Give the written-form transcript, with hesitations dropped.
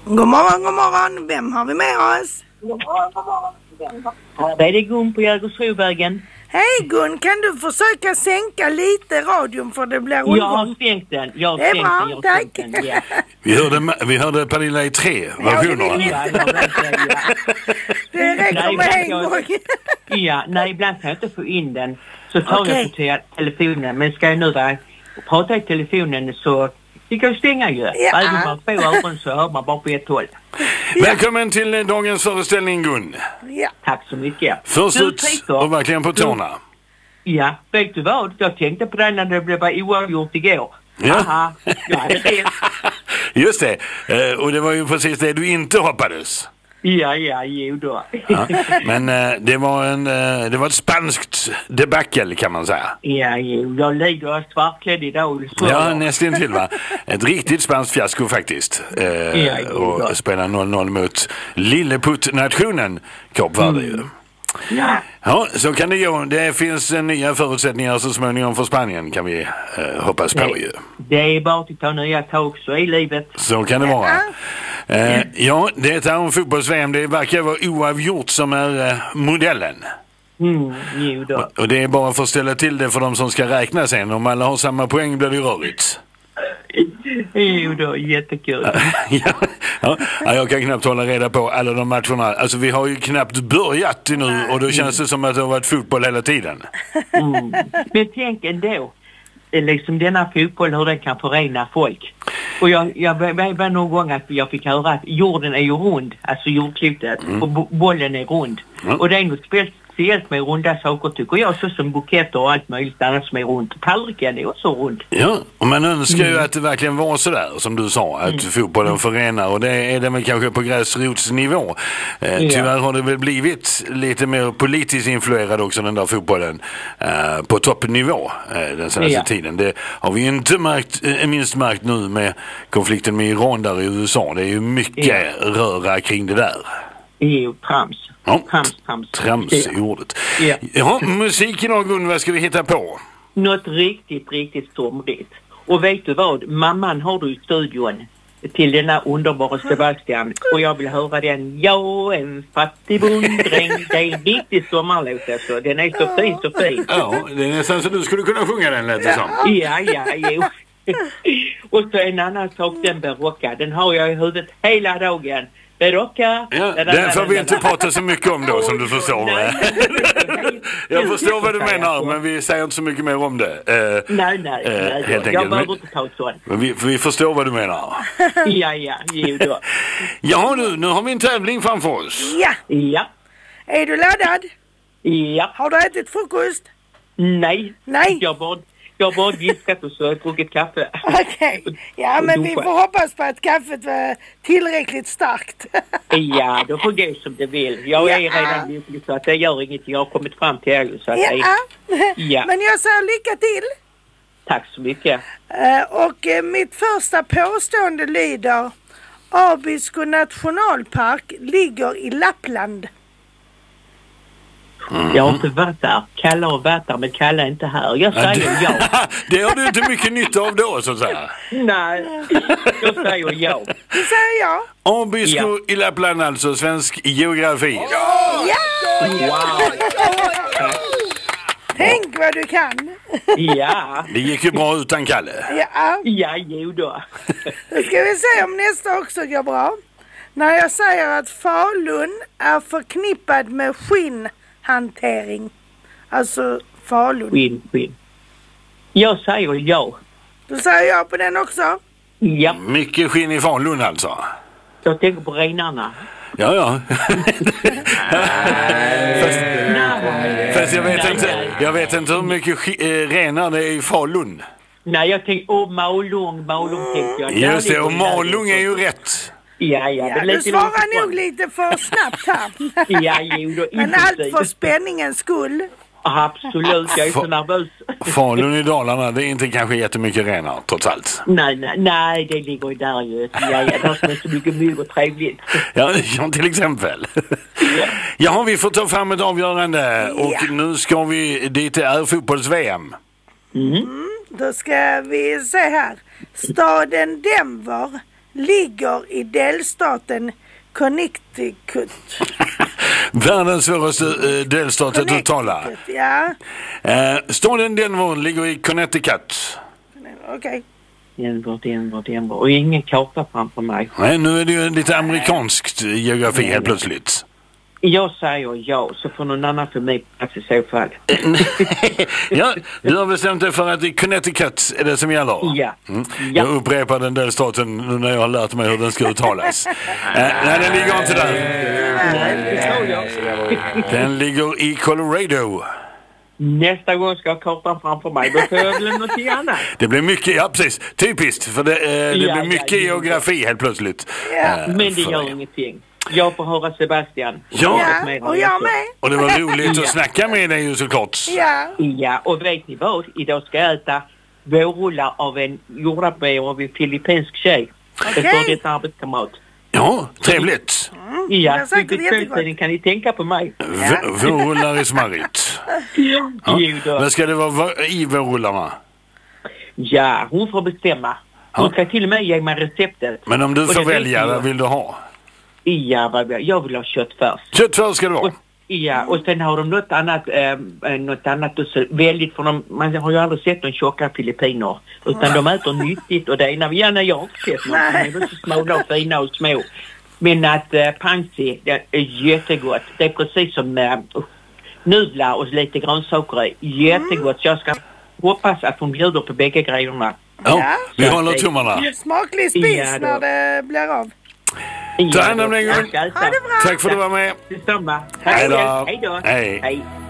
God morgon, god morgon. Vem har vi med oss? Det är det Gun på Jägersrovägen. Hej Gun, kan du försöka sänka lite radion för det blir rundgång? Jag har stängt den. Det är bra, tack. Ja. Vi hörde Pernilla i 3 versioner. Det räcker med en gång. Ja, nej, ibland kan jag inte få in den. Så tar jag på telefonen. Men ska jag nu prata i telefonen så det kan stänga ju. Ja. Även om man får öron så hör man bara på ett håll. Välkommen till dagens föreställning, Gun. Ja. Tack så mycket. Först ut och verkligen på tårna. Ja, vet du vad? Jag tänkte på det när det blev oavgjort igår. Ja. Aha, jag hade rätt. Just det. Och det var ju precis det du inte hoppades. Ja, jo då. Ja. Men det var ett spanskt debacle kan man säga. Ja, jag lider av svartklädd idag. Ja, nästan till va. Ett riktigt spanskt fiasko faktiskt. Och spela 0-0 mot lilleputt-nationen Kap Verde ju. Ja, så kan det gå. Det finns nya förutsättningar så småningom för Spanien kan vi hoppas på ju. Det är bara att ta nya tag också i livet. Så kan det vara. Ja, det är om fotbolls-VM. Det verkar vara oavgjort som är modellen. Jo då. Och det är bara för att ställa till det för de som ska räkna sen. Om alla har samma poäng blir det rörigt. Jo då, jättekul. Ja, jag kan knappt hålla reda på alla de matcherna. Alltså vi har ju knappt börjat nu och då känns det som att det har varit fotboll hela tiden. Men tänk ändå, liksom denna fotboll, hur den kan förena folk. Och jag var någon gång att jag fick höra att jorden är ju rund, alltså jordklotet, och bollen är rund. Och det är något speciellt med runda saker tycker jag, så som buketter och allt möjligt annat som är runt. Tallriken är också rund. Ja, och man önskar ju att det verkligen var sådär som du sa, att fotbollen förenar, och det är det väl kanske på gräsrotsnivå. Tyvärr har det väl blivit lite mer politiskt influerad också den där fotbollen på toppnivå den senaste tiden. Det har vi ju inte minst märkt nu med konflikten med Iran där i USA. Det är ju mycket röra kring det där. Jo, trams. Ja, Trams i ordet. Ja, musik idag Gun, vad ska vi hitta på? Något riktigt stormigt. Och vet du vad? Mamman har du i studion till denna underbara Sebastian. Och jag vill höra den. Jag en fattig bonddräng. Det är en riktig sommarlåt alltså. Den är så fin. Ja, det är nästan så du skulle kunna sjunga den lät det som. Ja, jo. Och så en annan sak, den berocka. Den har jag i huvudet hela dagen. Berocka. Ja, den får vi inte prata så mycket om då som du förstår. Jag förstår vad du menar, men vi säger inte så mycket mer om det. Nej. Helt jag behöver inte ta ett sånt. Men vi förstår vad du menar. Ja, jo då. Ja du, nu har vi en tävling framför oss. Ja. Är du laddad? Ja. Har du ätit frukost? Nej. Nej. Jag har bara diskat och så druckit kaffe. Okej. Ja, men vi får hoppas på att kaffet var tillräckligt starkt. Ja, då får gå som det vill. Jag är redan lycklig så att det gör inget. Jag har kommit fram till er. Så att Men jag säger lycka till. Tack så mycket. Och mitt första påstående lyder: Abisko nationalpark ligger i Lappland. Jag har inte varit där. Kalle har varit där, men Kalle är inte här. Jag säger ja. Det har du inte mycket nytta av då, så att säga. Nej, jag säger ja. Du säger ja. Abisko i Lappland alltså, svensk geografi. Ja! Wow. Tänk vad du kan. Ja. Det gick ju bra utan Kalle. Ja, jo då. Då ska vi se om nästa också går bra. När jag säger att Falun är förknippad med skinnhantering. Alltså Falun. Skinn. Jag säger ja. Du säger ja på den också? Ja. Mycket skinn i Falun alltså. Jag tänker på renarna. Ja. Fast jag vet inte hur mycket renar det är i Falun. Nej, jag tänkte Malung tänkte jag. Just det, och Malung är ju rätt. Ja, du svarar nog lite för snabbt här. Men allt för spänningens skull. Absolut, jag är så nervös. Falun i Dalarna, det är inte kanske jättemycket renar, trots allt. Nej, det ligger ju där ju. Där som är så mycket mygg och trevligt. Ja, till exempel. Ja, vi får ta fram ett avgörande. Och nu ska vi dit till fotbolls-VM. Då ska vi se här. Staden Denver ligger i delstaten Connecticut. Världens svåraste delstat att uttala. Ja. Staden Denver ligger i Connecticut. Okej. Denver. Och ingen karta framför mig. Nej, nu är det ju lite amerikanskt geografi helt plötsligt. Jag säger ja, så får någon annan för mig plats i så fall. Ja, du har bestämt dig för att i Connecticut är det som gäller. Ja. Jag upprepar den delstaten nu när jag har lärt mig hur den ska uttalas. Nej, den ligger inte där. Den ligger i Colorado. Nästa gång ska jag ha kartan framför mig. Då får jag väl något annat. Det blir mycket, ja precis, typiskt. För det blir mycket geografi helt plötsligt. Men det gör ingenting. Jag får höra Sebastian. Ja, och jag med. Och det var roligt att snacka med dig ju såklart. Ja, och vet ni vad? Idag ska jag äta vårrullar av en jordabär av en filippinsk tjej. Det får ett arbetskamrat. Ja, trevligt. Ja, den kan ni tänka på mig. Vårrullar i smarrigt. Men ska det vara i vårrullarna? Ja, hon får bestämma. Hon ska till och med ge mig receptet. Men om du får välja, vad vill du ha? Ja, jag vill ha köttfärs. Köttfärs ska det vara? Och sen har de något annat också, väldigt, för man har ju aldrig sett någon tjocka filippiner, utan de äter nyttigt och det ena, gärna jag har inte sett någon, de är så små och fina och små. Men att pansi, det är jättegott. Det är precis som nudlar och lite grönsaker i. Jättegott. Så jag ska hoppas att hon bjuder på bägge grejerna. Ja, vi håller tummarna. Smaklig spis när det blir av. Ta hand om dig en gång. Ha det bra. Tack för att du var med. Detsamma. Hej då. Hej då. Hej.